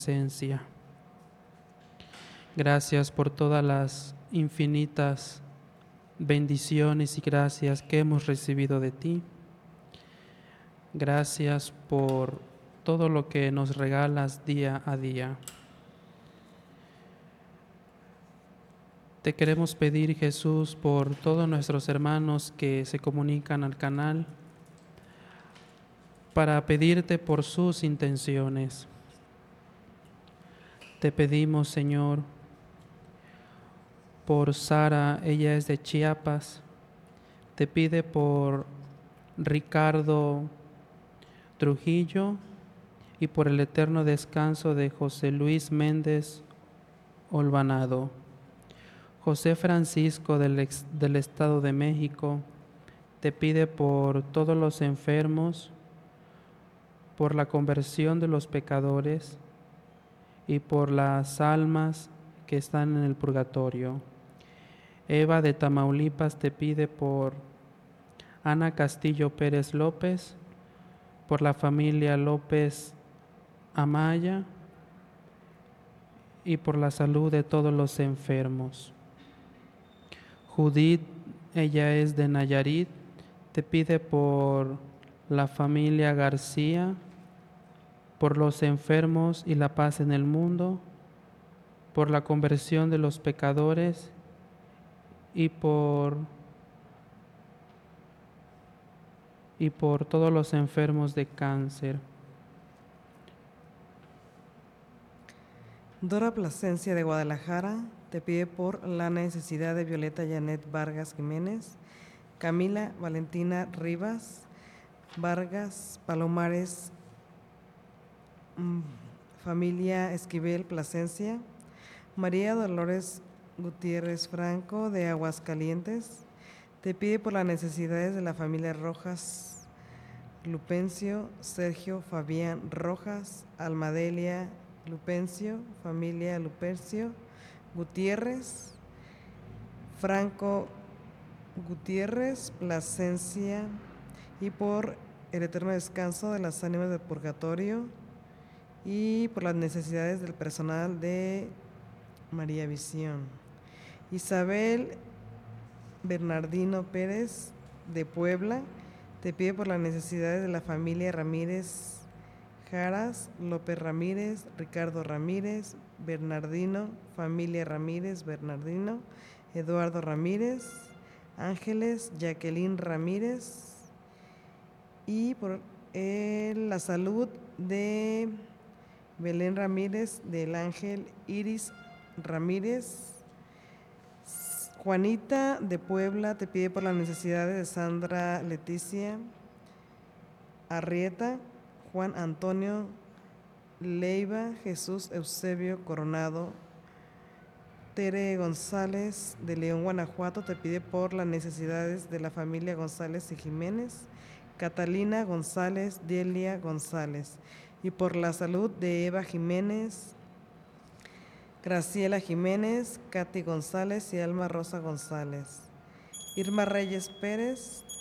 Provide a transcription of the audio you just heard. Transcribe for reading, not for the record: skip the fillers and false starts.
presencia. Gracias por todas las infinitas bendiciones y gracias que hemos recibido de ti. Gracias por todo lo que nos regalas día a día. Te queremos pedir, Jesús, por todos nuestros hermanos que se comunican al canal, para pedirte por sus intenciones. Te pedimos, Señor, por Sara, ella es de Chiapas. Te pide por Ricardo Trujillo y por el eterno descanso de José Luis Méndez Olvanado. José Francisco del Estado de México te pide por todos los enfermos, por la conversión de los pecadores y por las almas que están en el purgatorio. Eva de Tamaulipas te pide por Ana Castillo Pérez López, por la familia López Amaya y por la salud de todos los enfermos. Judith, ella es de Nayarit, te pide por la familia García, por los enfermos y la paz en el mundo, por la conversión de los pecadores y por todos los enfermos de cáncer. Dora Plasencia de Guadalajara te pide por la necesidad de Violeta Janet Vargas Jiménez, Camila Valentina Rivas Vargas Palomares, familia Esquivel Plasencia, María Dolores Gutiérrez Franco de Aguascalientes, te pide por las necesidades de la familia Rojas Lupencio, Sergio Fabián Rojas, Almadelia Lupencio, familia Lupencio Gutiérrez, Franco Gutiérrez Plasencia, y por el eterno descanso de las ánimas del purgatorio y por las necesidades del personal de María Visión. Isabel Bernardino Pérez de Puebla te pide por las necesidades de la familia Ramírez Jaras, López Ramírez, Ricardo Ramírez, Bernardino, familia Ramírez Bernardino, Eduardo Ramírez, Ángeles, Jacqueline Ramírez, y por la salud de Belén Ramírez, del Ángel Iris Ramírez. Juanita de Puebla te pide por las necesidades de Sandra Leticia Arrieta, Juan Antonio Leiva, Jesús Eusebio Coronado. Tere González de León, Guanajuato te pide por las necesidades de la familia González y Jiménez, Catalina González, Delia González, y por la salud de Eva Jiménez, Graciela Jiménez, Katy González y Alma Rosa González. Irma Reyes Pérez